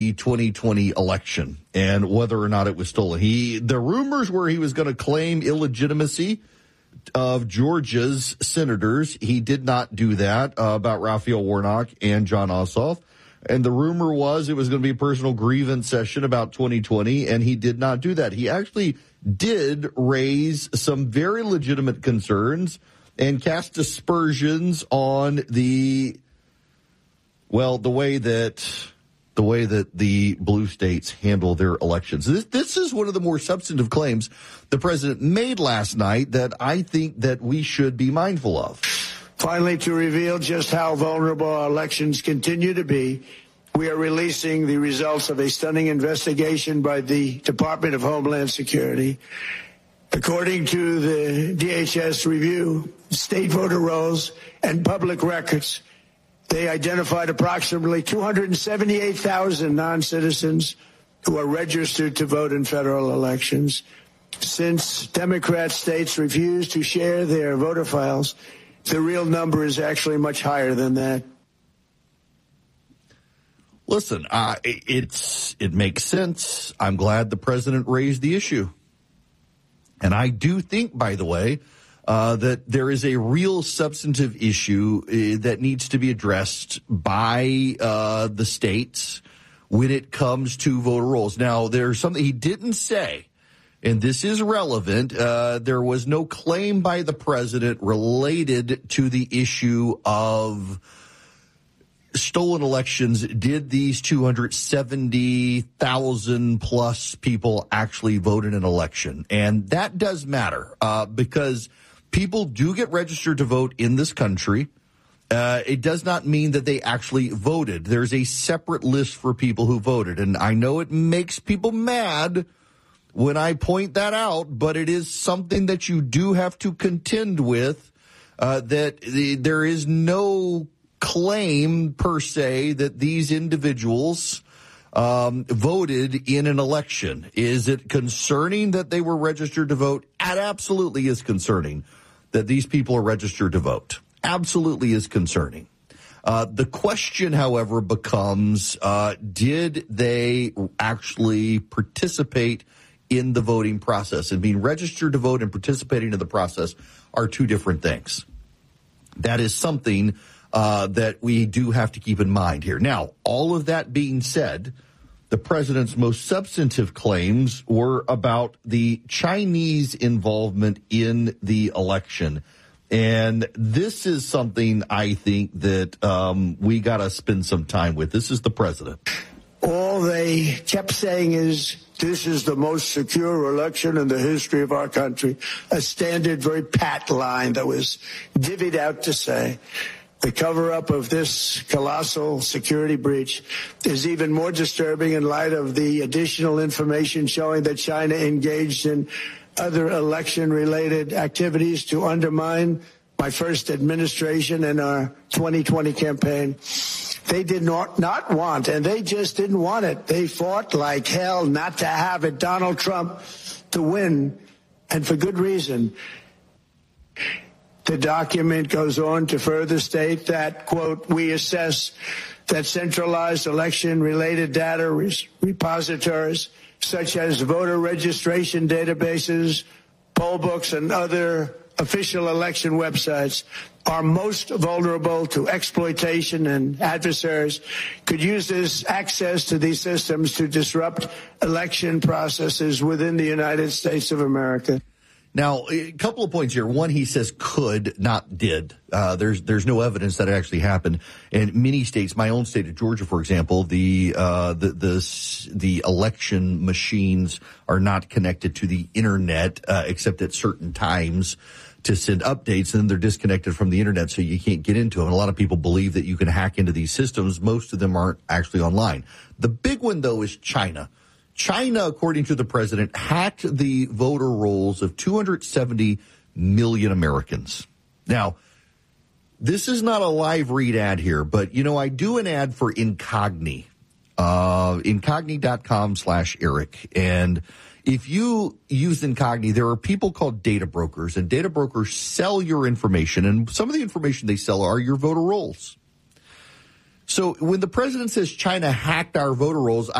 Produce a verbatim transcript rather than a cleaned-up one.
the twenty twenty election and whether or not it was stolen. He, the rumors were he was going to claim illegitimacy of Georgia's senators. He did not do that uh, about Raphael Warnock and Jon Ossoff. And the rumor was it was going to be a personal grievance session about twenty twenty, and he did not do that. He actually did raise some very legitimate concerns and cast aspersions on the, well, the way that the way that the blue states handle their elections. This, this is one of the more substantive claims the president made last night that I think that we should be mindful of. Finally, to reveal just how vulnerable our elections continue to be, we are releasing the results of a stunning investigation by the Department of Homeland Security. According to the D H S review, state voter rolls and public records, they identified approximately two hundred seventy-eight thousand non-citizens who are registered to vote in federal elections. Since Democrat states refuse to share their voter files, the real number is actually much higher than that. Listen, uh, it's it makes sense. I'm glad the president raised the issue. And I do think, by the way, uh, that there is a real substantive issue uh, that needs to be addressed by uh, the states when it comes to voter rolls. Now, there's something he didn't say, and this is relevant. Uh, there was no claim by the president related to the issue of stolen elections. Did these two hundred seventy thousand plus people actually vote in an election? And that does matter uh, because people do get registered to vote in this country. Uh, it does not mean that they actually voted. There's a separate list for people who voted. And I know it makes people mad when I point that out, but it is something that you do have to contend with, uh, that the, there is no claim per se that these individuals um, voted in an election. Is it concerning that they were registered to vote? It absolutely is concerning that these people are registered to vote. Absolutely is concerning. Uh, the question, however, becomes, uh, did they actually participate in the voting process? And being registered to vote and participating in the process are two different things. That is something Uh, that we do have to keep in mind here. Now, all of that being said, the president's most substantive claims were about the Chinese involvement in the election. And this is something I think that um, we got to spend some time with. This is the president. All they kept saying is, this is the most secure election in the history of our country. A standard, very pat line that was divvied out to say, the cover-up of this colossal security breach is even more disturbing in light of the additional information showing that China engaged in other election-related activities to undermine my first administration and our twenty twenty campaign. They did not, not want, and they just didn't want it. They fought like hell not to have it, Donald Trump, to win, and for good reason. The document goes on to further state that, quote, we assess that centralized election-related data repositories, such as voter registration databases, poll books, and other official election websites, are most vulnerable to exploitation, and adversaries could use this access to these systems to disrupt election processes within the United States of America. Now, a couple of points here. One, he says could, not did. Uh, there's there's no evidence that it actually happened. And many states, my own state of Georgia, for example, the uh, the the the election machines are not connected to the internet uh, except at certain times to send updates, and then they're disconnected from the internet, so you can't get into them. And a lot of people believe that you can hack into these systems. Most of them aren't actually online. The big one, though, is China. China, according to the president, hacked the voter rolls of two hundred seventy million Americans. Now, this is not a live read ad here, but, you know, I do an ad for Incogni, uh, incogni.com slash Eric. And if you use Incogni, there are people called data brokers, and data brokers sell your information. And some of the information they sell are your voter rolls. So when the president says China hacked our voter rolls,